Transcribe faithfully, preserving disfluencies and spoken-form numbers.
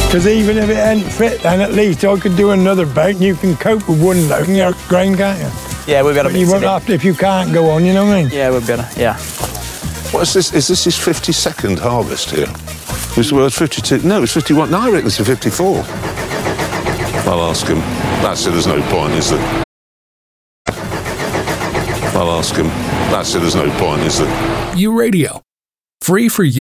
Because even if it ain't fit, then at least I could do another bake and you can cope with one load in your grain, can't you? Yeah, we'll be able to But you mix won't it in. have to if you can't go on, you know what I mean? Yeah, we'll be able to, yeah. What is this? Is this his fifty-second harvest here? Was the word fifty-two? No, it's fifty-one. No, I reckon it's a fifty-four. I'll ask him. That's it, there's no point, is there? I'll ask him. That's it, there's no point, is there? U Radio. Free for you.